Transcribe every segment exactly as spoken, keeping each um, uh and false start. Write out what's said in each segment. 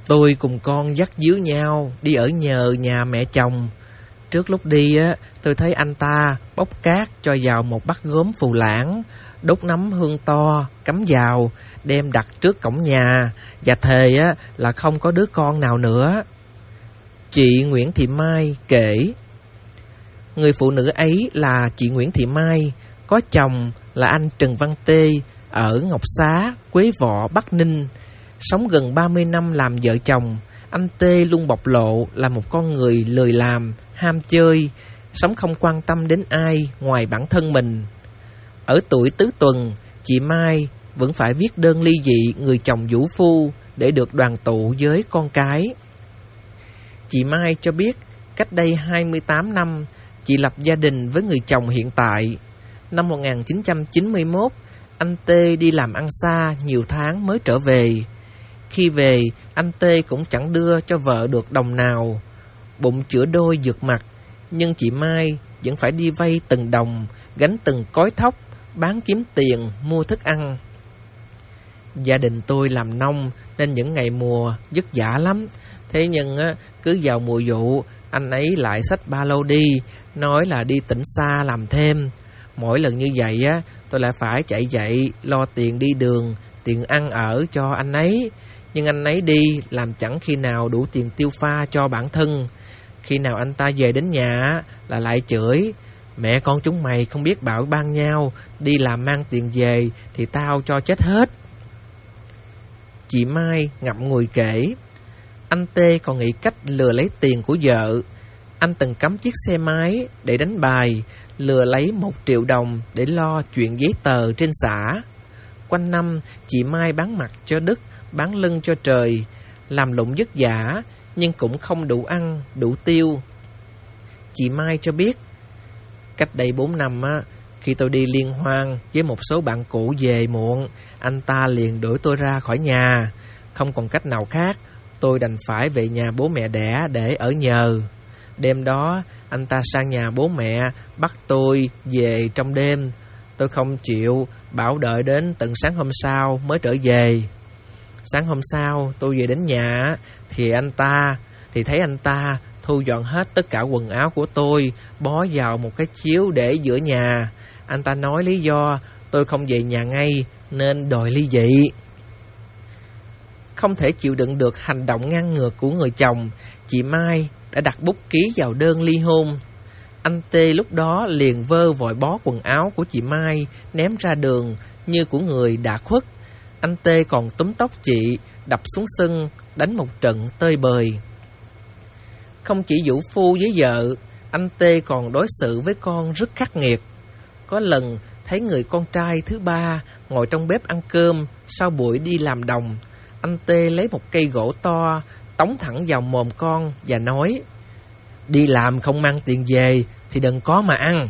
Tôi cùng con dắt díu nhau đi ở nhờ nhà mẹ chồng. Trước lúc đi á, tôi thấy anh ta bốc cát cho vào một bát gốm phù lãng, đốt nắm hương to, cắm vào, đem đặt trước cổng nhà, và thề á, là không có đứa con nào nữa. Chị Nguyễn Thị Mai kể, người phụ nữ ấy là chị Nguyễn Thị Mai, có chồng là anh Trần Văn Tê ở Ngọc Xá, Quế Võ, Bắc Ninh. Sống gần ba mươi năm làm vợ chồng, anh Tê luôn bộc lộ là một con người lười làm, ham chơi, sống không quan tâm đến ai ngoài bản thân mình. Ở tuổi tứ tuần, chị Mai vẫn phải viết đơn ly dị người chồng vũ phu để được đoàn tụ với con cái. Chị Mai cho biết cách đây hai mươi tám năm, chị lập gia đình với người chồng hiện tại. Năm một nghìn chín trăm chín mươi mốt, anh Tê đi làm ăn xa nhiều tháng mới trở về. Khi về, anh Tê cũng chẳng đưa cho vợ được đồng nào. Bụng chữa đôi vượt mặt, nhưng chị Mai vẫn phải đi vay từng đồng, gánh từng cối thóc, bán kiếm tiền, mua thức ăn. Gia đình tôi làm nông nên những ngày mùa vất vả lắm. Thế nhưng á, cứ vào mùa vụ, anh ấy lại xách ba lô đi, nói là đi tỉnh xa làm thêm. Mỗi lần như vậy á, tôi lại phải chạy dậy lo tiền đi đường, tiền ăn ở cho anh ấy. Nhưng anh ấy đi làm chẳng khi nào đủ tiền tiêu pha cho bản thân. Khi nào anh ta về đến nhà là lại chửi, mẹ con chúng mày không biết bảo ban nhau, đi làm mang tiền về thì tao cho chết hết. Chị Mai ngậm ngùi kể, anh Tê còn nghĩ cách lừa lấy tiền của vợ. Anh từng cắm chiếc xe máy để đánh bài, lừa lấy một triệu đồng để lo chuyện giấy tờ trên xã. Quanh năm, chị Mai bán mặt cho Đức, bán lưng cho trời, làm lụng vất vả nhưng cũng không đủ ăn, đủ tiêu. Chị Mai cho biết, cách đây bốn năm á, khi tôi đi liên hoan với một số bạn cũ về muộn, anh ta liền đuổi tôi ra khỏi nhà. Không còn cách nào khác, tôi đành phải về nhà bố mẹ đẻ để ở nhờ. Đêm đó, anh ta sang nhà bố mẹ bắt tôi về trong đêm. Tôi không chịu, bảo đợi đến tận sáng hôm sau mới trở về. Sáng hôm sau tôi về đến nhà thì anh ta thì thấy anh ta thu dọn hết tất cả quần áo của tôi, bó vào một cái chiếu để giữa nhà. Anh ta nói lý do tôi không về nhà ngay nên đòi ly dị. Không thể chịu đựng được hành động ngang ngược của người chồng, chị Mai đã đặt bút ký vào đơn ly hôn. Anh Tê lúc đó liền vơ vội bó quần áo của chị Mai ném ra đường như của người đã khuất. Anh Tê còn túm tóc chị, đập xuống sân, đánh một trận tơi bời. Không chỉ vũ phu với vợ, anh Tê còn đối xử với con rất khắc nghiệt. Có lần thấy người con trai thứ ba ngồi trong bếp ăn cơm sau buổi đi làm đồng, anh Tê lấy một cây gỗ to tống thẳng vào mồm con và nói, đi làm không mang tiền về thì đừng có mà ăn.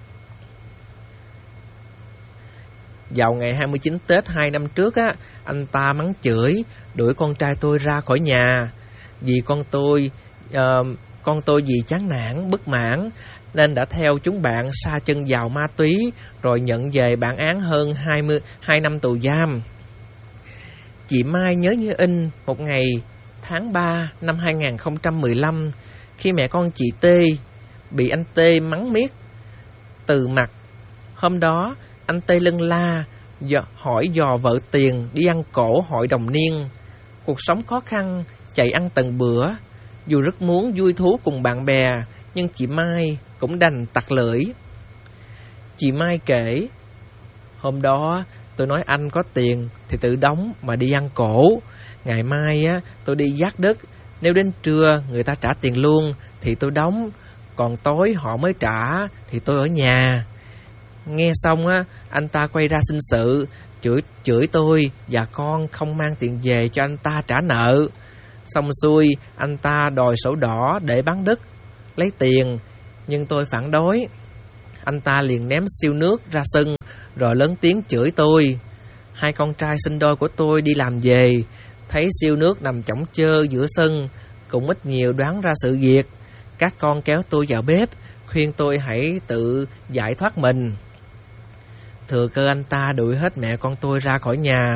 Vào ngày hai mươi chín Tết hai năm trước á, anh ta mắng chửi đuổi con trai tôi ra khỏi nhà. Vì con tôi uh, con tôi vì chán nản, bất mãn nên đã theo chúng bạn sa chân vào ma túy rồi nhận về bản án hơn hai mươi hai năm tù giam. Chị Mai nhớ như in một ngày tháng ba năm hai nghìn không trăm mười lăm, khi mẹ con chị Tê bị anh Tê mắng miết từ mặt. Hôm đó anh Tê lân la dò, hỏi dò vợ tiền đi ăn cổ hội đồng niên. Cuộc sống khó khăn, chạy ăn từng bữa. Dù rất muốn vui thú cùng bạn bè, nhưng chị Mai cũng đành tặc lưỡi. Chị Mai kể, hôm đó tôi nói anh có tiền thì tự đóng mà đi ăn cổ. Ngày mai á, tôi đi vác đất, nếu đến trưa người ta trả tiền luôn thì tôi đóng, còn tối họ mới trả thì tôi ở nhà. Nghe xong á, anh ta quay ra xin sự, chửi, chửi tôi và con không mang tiền về cho anh ta trả nợ. Xong xuôi, anh ta đòi sổ đỏ để bán đất, lấy tiền, nhưng tôi phản đối. Anh ta liền ném siêu nước ra sân, rồi lớn tiếng chửi tôi. Hai con trai sinh đôi của tôi đi làm về, thấy siêu nước nằm chõng chơ giữa sân, cũng ít nhiều đoán ra sự việc. Các con kéo tôi vào bếp, khuyên tôi hãy tự giải thoát mình. Thừa cơ anh ta đuổi hết mẹ con tôi ra khỏi nhà,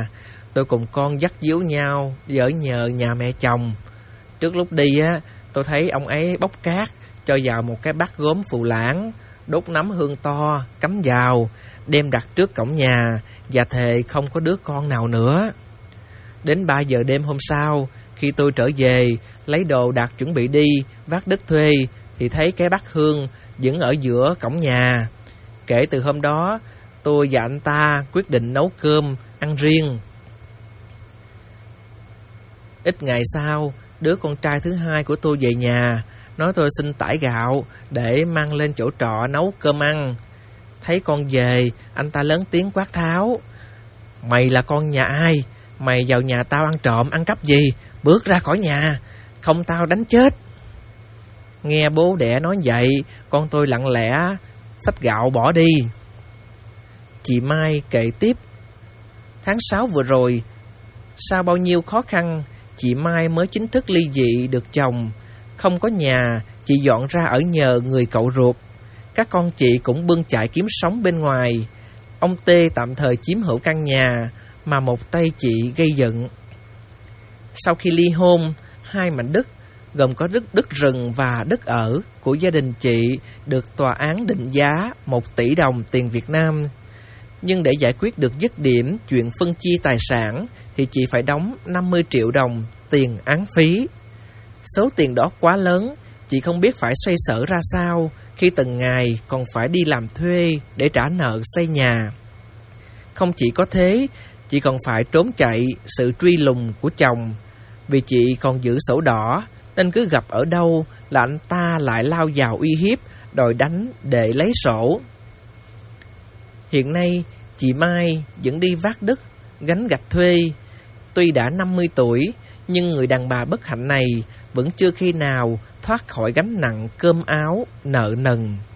tôi cùng con dắt díu nhau đi ở nhờ nhà mẹ chồng. Trước lúc đi á, tôi thấy ông ấy bóc cát cho vào một cái bát gốm phù lãng, đốt nắm hương to, cắm vào, đem đặt trước cổng nhà và thề không có đứa con nào nữa. Đến ba giờ đêm hôm sau, khi tôi trở về lấy đồ đạc chuẩn bị đi vác đất thuê, thì thấy cái bát hương vẫn ở giữa cổng nhà. Kể từ hôm đó, tôi và anh ta quyết định nấu cơm ăn riêng. Ít ngày sau, đứa con trai thứ hai của tôi về nhà, nói tôi xin tải gạo để mang lên chỗ trọ nấu cơm ăn. Thấy con về, anh ta lớn tiếng quát tháo: "Mày là con nhà ai? Mày vào nhà tao ăn trộm, ăn cắp gì? Bước ra khỏi nhà, không tao đánh chết." Nghe bố đẻ nói vậy, con tôi lặng lẽ xách gạo bỏ đi. Chị Mai kể tiếp: Tháng sáu vừa rồi, sau bao nhiêu khó khăn, chị Mai mới chính thức ly dị được chồng. Không có nhà, chị dọn ra ở nhờ người cậu ruột. Các con chị cũng bươn chải kiếm sống bên ngoài. Ông Tê tạm thời chiếm hữu căn nhà mà một tay chị gây dựng. Sau khi ly hôn, hai mảnh đất gồm có đất đất rừng và đất ở của gia đình chị được tòa án định giá một tỷ đồng tiền Việt Nam. Nhưng để giải quyết được dứt điểm chuyện phân chia tài sản thì chị phải đóng năm mươi triệu đồng tiền án phí. Số tiền đó quá lớn, chị không biết phải xoay sở ra sao khi từng ngày còn phải đi làm thuê để trả nợ xây nhà. Không chỉ có thế, chị còn phải trốn chạy sự truy lùng của chồng. Vì chị còn giữ sổ đỏ nên cứ gặp ở đâu là anh ta lại lao vào uy hiếp, đòi đánh để lấy sổ. Hiện nay, chị Mai vẫn đi vác đất, gánh gạch thuê. Tuy đã năm mươi tuổi, nhưng người đàn bà bất hạnh này vẫn chưa khi nào thoát khỏi gánh nặng cơm áo, nợ nần.